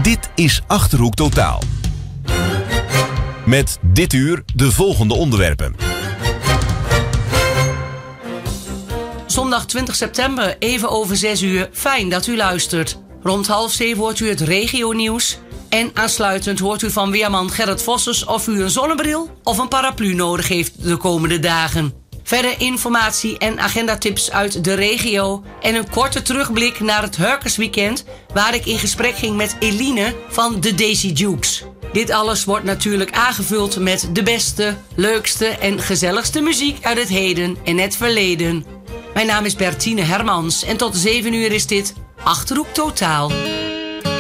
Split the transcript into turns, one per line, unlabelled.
Dit is Achterhoek Totaal. Met dit uur de volgende onderwerpen.
Zondag 20 september, even over 6 uur. Fijn dat u luistert. Rond 6:30 hoort u het regionieuws. En aansluitend hoort u van weerman Gerrit Vossers of u een zonnebril of een paraplu nodig heeft de komende dagen. Verder informatie en agendatips uit de regio en een korte terugblik naar het Hurkersweekend, waar ik in gesprek ging met Eline van de Daisy Dukes. Dit alles wordt natuurlijk aangevuld met de beste, leukste en gezelligste muziek uit het heden en het verleden. Mijn naam is Bertine Hermans en tot 7 uur is dit Achterhoek Totaal.